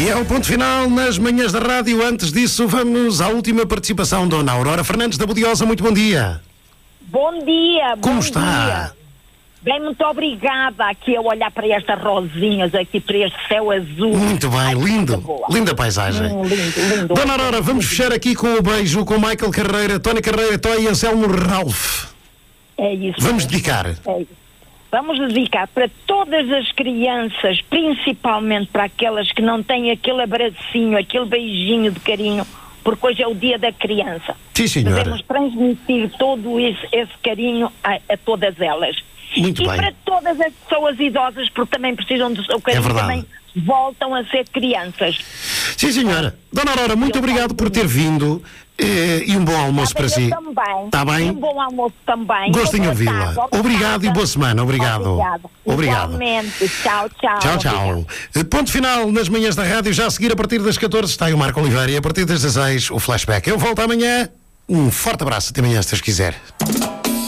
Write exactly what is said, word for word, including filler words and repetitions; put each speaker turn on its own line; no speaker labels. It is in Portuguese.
E é o ponto final nas manhãs da rádio. Antes disso, vamos à última participação. Dona Aurora Fernandes da Bodiosa, muito bom dia.
Bom dia, bom
Como está?
dia. Bem, muito obrigada aqui a olhar para estas rosinhas, aqui para este céu azul.
Muito bem,
Ai,
lindo, linda paisagem.
Hum, lindo, lindo.
Dona Aurora, vamos fechar aqui com o beijo com Michael Carreira, Tony Carreira, Toy e Anselmo Ralph.
É isso.
Vamos dedicar.
É isso. Vamos dedicar para todas as crianças, principalmente para aquelas que não têm aquele abracinho, aquele beijinho de carinho, porque hoje é o dia da criança.
Sim, senhora.
Devemos transmitir todo esse, esse carinho a, a todas elas.
Muito
e
bem.
para todas as pessoas idosas, porque também precisam do seu carinho,
É verdade.
também voltam a ser crianças.
Sim, senhora. Dona Aurora, muito
Eu
obrigado por ter vindo eh, e um bom almoço
Tá
para
bem,
si.
eu também.
Está bem?
E um bom almoço também.
Gosto em
Boa
ouvi-la.
tarde,
Obrigado e boa semana. Obrigado.
Obrigado.
Obrigado.
Igualmente. Tchau, tchau.
Tchau, tchau. Eh, Ponto final nas manhãs da rádio. Já a seguir, a partir das catorze, está aí o Marco Oliveira e a partir das dezesseis, o Flashback. Eu volto amanhã. Um forte abraço. Até amanhã, se Deus quiser.